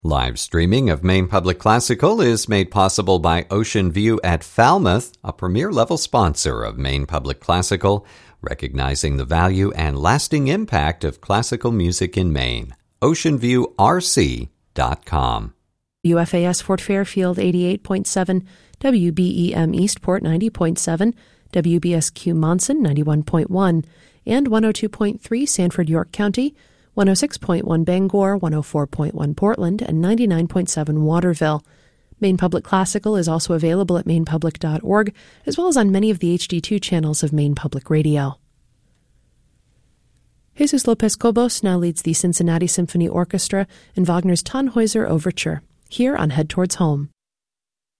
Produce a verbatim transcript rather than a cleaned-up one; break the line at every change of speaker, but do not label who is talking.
Live streaming of Maine Public Classical is made possible by Ocean View at Falmouth, a premier-level sponsor of Maine Public Classical, recognizing the value and lasting impact of classical music in Maine. ocean view r c dot com.
U F A S Fort Fairfield eighty-eight point seven, W B E M Eastport ninety point seven, W B S Q Monson ninety-one point one, and one oh two point three Sanford, York County, one oh six point one Bangor, one oh four point one Portland, and ninety-nine point seven Waterville. Maine Public Classical is also available at maine public dot org, as well as on many of the H D two channels of Maine Public Radio. Jesus Lopez Cobos now leads the Cincinnati Symphony Orchestra in Wagner's Tannhäuser Overture, here on Head Towards Home.